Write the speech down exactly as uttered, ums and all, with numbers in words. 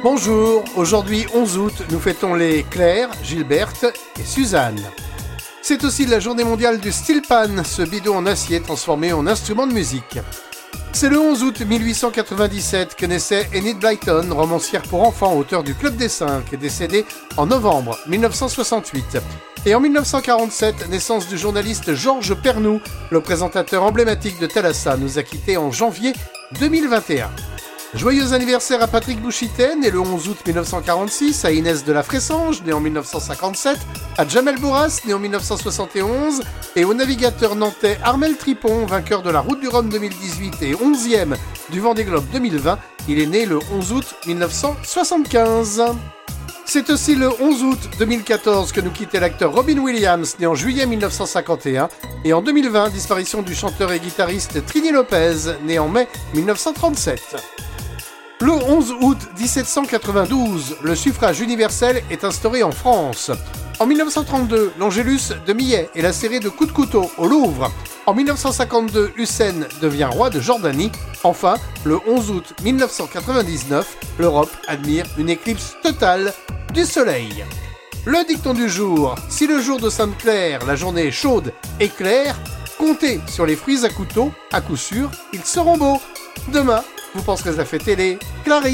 Bonjour, aujourd'hui onze août, nous fêtons les Claire, Gilberte et Suzanne. C'est aussi la journée mondiale du steel pan, ce bidon en acier transformé en instrument de musique. C'est le onze août mille huit cent quatre-vingt-dix-sept que naissait Enid Blyton, romancière pour enfants, auteure du Club des Cinq, décédée en novembre mille neuf cent soixante-huit. Et en mille neuf cent quarante-sept, naissance du journaliste Georges Pernou, le présentateur emblématique de Thalassa, nous a quittés en janvier deux mille vingt et un. Joyeux anniversaire à Patrick Bouchité, né le onze août mille neuf cent quarante-six, à Inès de la Fressange, né en mille neuf cent cinquante-sept, à Jamel Bourras, né en mille neuf cent soixante et onze, et au navigateur nantais Armel Tripon, vainqueur de la Route du Rhum deux mille dix-huit et onzième du Vendée Globe deux mille vingt. Il est né le onze août mille neuf cent soixante-quinze. C'est aussi le onze août deux mille quatorze que nous quittait l'acteur Robin Williams, né en juillet mille neuf cent cinquante et un, et en deux mille vingt, disparition du chanteur et guitariste Trini Lopez, né en mai mille neuf cent trente-sept. Le onze août dix-sept cent quatre-vingt-douze, le suffrage universel est instauré en France. En mille neuf cent trente-deux, l'Angélus de Millet est lacéré de coups de couteau au Louvre. En mille neuf cent cinquante-deux, Hussein devient roi de Jordanie. Enfin, le onze août mille neuf cent quatre-vingt-dix-neuf, l'Europe admire une éclipse totale du soleil. Le dicton du jour: si le jour de Sainte-Claire, la journée est chaude et claire, comptez sur les fruits à couteau, à coup sûr, ils seront beaux. Demain, vous penserez à fêter les Claris.